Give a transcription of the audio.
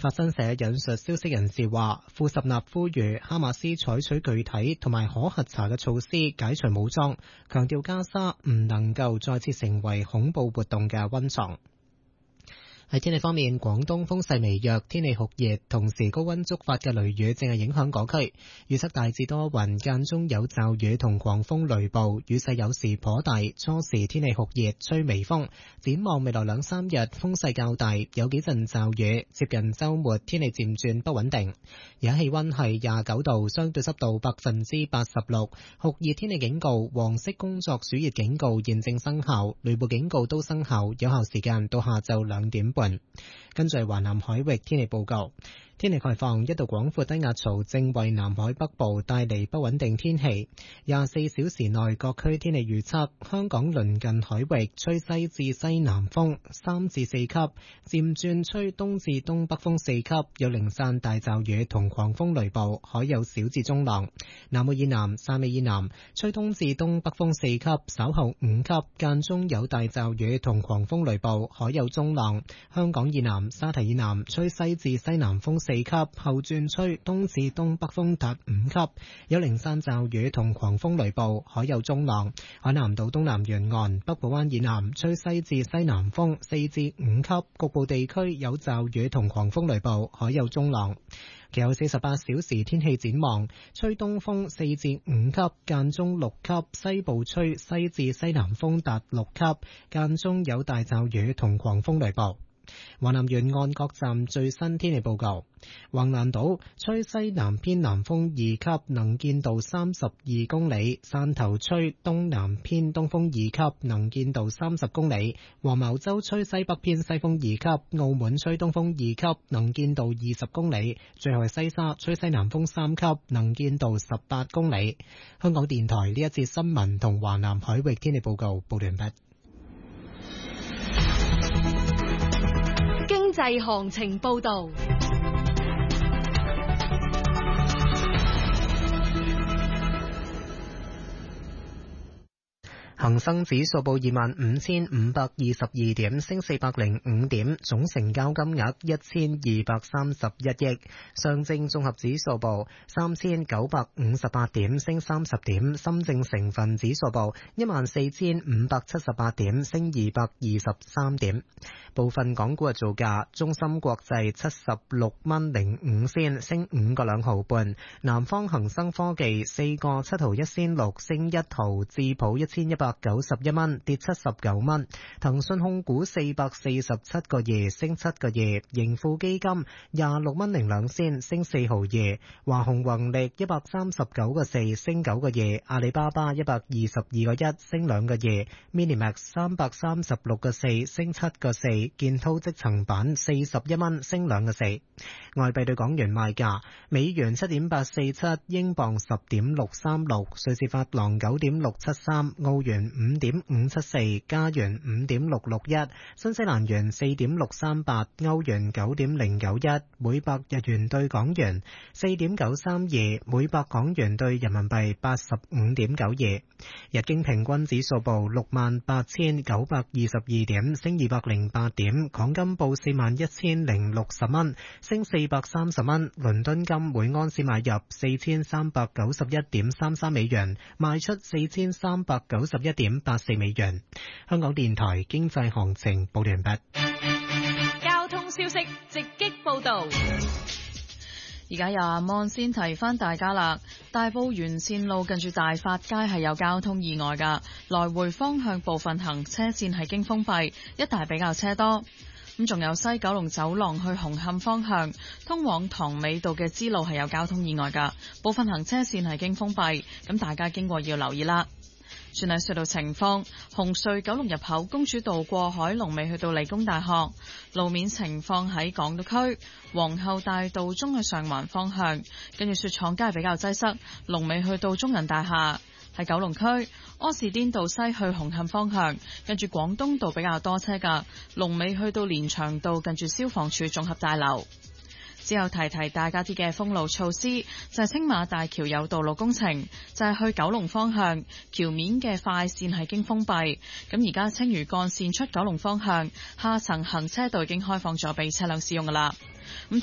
法新社引述消息人士話，庫什納呼籲哈馬斯採取具體同埋可核查嘅措施解除武裝，強調加沙唔能夠再次成為恐怖活動嘅溫床。喺天氣方面，廣東風勢微弱，天氣酷熱，同時高溫觸發嘅雷雨正係影響嗰區。預測大致多雲，間中有驟雨同狂風雷暴，雨勢有時頗大。初時天氣酷熱，吹微風。展望未來2、3日，風勢較大，有幾陣驟雨。接近週末，天氣漸轉不穩定。而家氣溫係29度，相對濕度86%。酷熱天氣警告、黃色工作暑熱警告現正生效，雷暴警告都生效，有效時間到下晝2點半。跟住華南海域天氣報告。天氣概況，一道廣闊低壓槽正為南海北部帶嚟不穩定天氣。24小時內各區天氣預測：香港鄰近海域吹西至西南風3至4級，漸轉吹東至東北風4級，有零散大驟雨同狂風雷暴，海有小至中浪。南澳以南、汕尾以南吹東至東北風4級，稍後5級，間中有大驟雨同狂風雷暴，海有中浪。香港以南、沙堤以南吹西至西南風4級，後轉吹東至東北風達5級，有零散驟雨同狂風雷暴，海有中浪。海南島東南沿岸、北部灣以南吹西至西南風4至5級，局部地區有驟雨同狂風雷暴，海有中浪。其後48小時天氣展望，吹東風4至5級，間中6級，西部吹西至西南風達6級，間中有大驟雨同狂風雷暴。華南沿岸各站最新天氣報告：橫瀾島吹西南偏南風2級，能見度32公里；汕頭吹東南偏東風2級，能見度30公里；黃茅洲吹西北偏西風2級；澳門吹東風2級，能見度20公里；最後係西沙吹西南風3級，能見度18公里。香港電台呢一節新聞同華南海域天氣報告報完畢。 經濟行情報道。 恒生指數報25,522點，升405點，總成交金額1231億。上證綜合指數報3,958點，升30點。深證成分指數報14,578點，升223點。部分港股嘅造價：中芯國際76蚊05仙，升5個2毫半；南方恒生科技4個7毫1仙6，升1毫；智普1191蚊，跌79蚊；騰訊控股447個2，升7個2；盈富基金26蚊02仙，升4毫2；華虹宏力139個4，升9個2；阿里巴巴122個1，升2個2； Minimax 336個4，升7個4；建滔積層板41蚊，升2個4。外幣對港元賣價：美元7.847，英鎊10.636，瑞士法郎9.673，澳元5.574，加元5.661，新西蘭元4.638，歐元9.091，每百日元對港元4.932，每百港元對人民幣85.92。日經平均指數報68,922點，升208點。港金報41,060蚊，升430蚊。倫敦金每安士買入4,391.33美元，賣出4,391.84美元。香港電台經濟行情報完畢。 交通消息直擊報道。 而家由阿芒先提翻大家啦，大埔沿線路近住大發街係有交通意外噶，來回方向部分行車線係經封閉，一帶比較車多。咁仲有西九龍走廊去紅磡方向，通往塘尾道嘅支路係有交通意外噶，部分行車線係經封閉，咁大家經過要留意啦。轉睇隧道情況，紅隧九龍入口公主道過海龍尾去到理工大學，路面情況喺港島區皇后大道中去上環方向，跟住雪廠街比較擠塞，龍尾去到中銀大廈。喺九龍區柯士甸道西去紅磡方向，跟住廣東道比較多車㗎，龍尾去到連翔道近住消防處綜合大樓。之後提提大家啲嘅封路措施，就係青馬大橋有道路工程，就係去九龍方向橋面嘅快線係經封閉。咁而家青嶼幹線出九龍方向下層行車道已經開放咗俾車輛使用㗎啦。咁